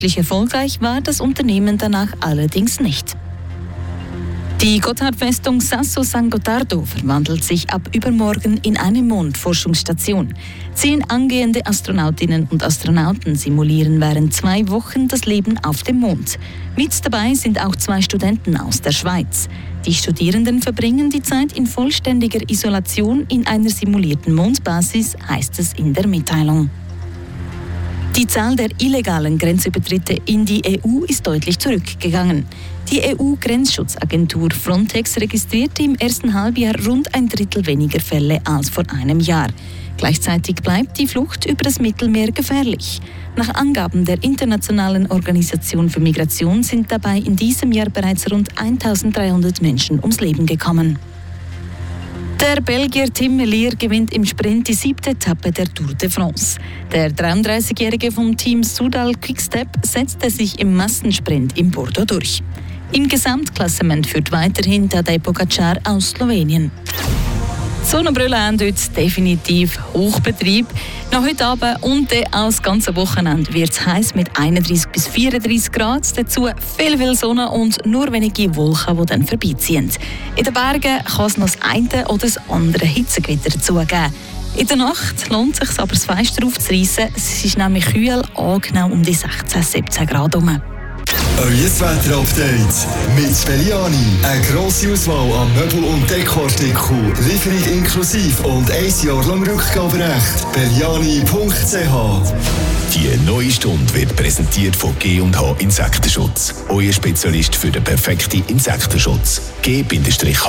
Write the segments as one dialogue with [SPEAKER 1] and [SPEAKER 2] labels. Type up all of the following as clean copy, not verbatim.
[SPEAKER 1] Erfolgreich war das Unternehmen danach allerdings nicht. Die Gotthardfestung Sasso San Gottardo verwandelt sich ab übermorgen in eine Mondforschungsstation. 10 angehende Astronautinnen und Astronauten simulieren während 2 Wochen das Leben auf dem Mond. Mit dabei sind auch 2 Studenten aus der Schweiz. Die Studierenden verbringen die Zeit in vollständiger Isolation in einer simulierten Mondbasis, heißt es in der Mitteilung. Die Zahl der illegalen Grenzübertritte in die EU ist deutlich zurückgegangen. Die EU-Grenzschutzagentur Frontex registrierte im ersten Halbjahr rund 1/3 weniger Fälle als vor einem Jahr. Gleichzeitig bleibt die Flucht über das Mittelmeer gefährlich. Nach Angaben der Internationalen Organisation für Migration sind dabei in diesem Jahr bereits rund 1300 Menschen ums Leben gekommen. Der Belgier Tim Merlier gewinnt im Sprint die 7. Etappe der Tour de France. Der 33-Jährige vom Team Soudal Quickstep setzte sich im Massensprint in Bordeaux durch. Im Gesamtklassement führt weiterhin Tadej Pogačar aus Slowenien. Sonnenbrille haben heute definitiv Hochbetrieb. Noch heute Abend und auch das ganze Wochenende wird es heiß mit 31 bis 34 Grad. Dazu viel Sonne und nur wenige Wolken, die dann vorbeiziehen. In den Bergen kann es noch das eine oder das andere Hitzegewitter dazugeben. In der Nacht lohnt es sich aber, das Fenster aufzureissen. Es ist nämlich kühl, angenehm um die 16-17 Grad herum.
[SPEAKER 2] Euer Wetter-Update mit Belliani. Eine grosse Auswahl an Möbel- und Dekoartikeln, Lieferung inklusive und 1 Jahr lang Rückgaberecht. Belliani.ch.
[SPEAKER 3] Die neue Stunde wird präsentiert von G&H Insektenschutz. Euer Spezialist für den perfekten Insektenschutz. G-H.ch.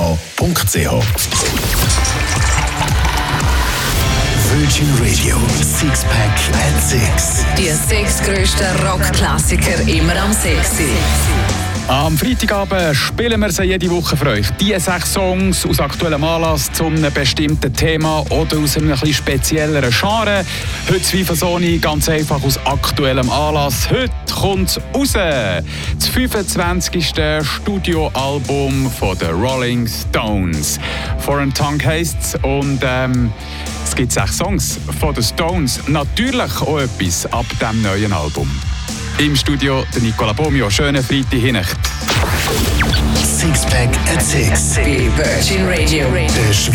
[SPEAKER 3] Virgin Radio Sixpack at 6.
[SPEAKER 4] Die 6 grössten Rockklassiker immer am 6.
[SPEAKER 5] Am Freitagabend spielen wir sie jede Woche für euch. Die 6 Songs aus aktuellem Anlass zu einem bestimmten Thema oder aus einem etwas spezielleren Genre. Heute Zweifelsohne, ganz einfach aus aktuellem Anlass. Heute kommt raus das 25. Studioalbum von den Rolling Stones. Foreign Tongue heisst es und es gibt 6 Songs von den Stones. Natürlich auch etwas ab diesem neuen Album. Im Studio der Nicola Bomio. Schönen Freitag Hinnacht.
[SPEAKER 3] Sixpack at 6.
[SPEAKER 4] Bei Virgin Radio.